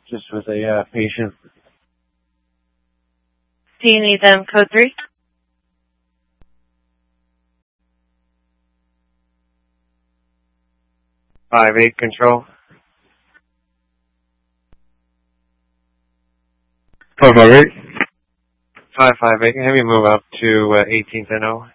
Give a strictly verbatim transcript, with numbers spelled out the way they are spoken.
just with a uh, patient. Do you need them code three? Five eight control. Five five eight. Five five eight. Have you move up to uh, eighteenth and O.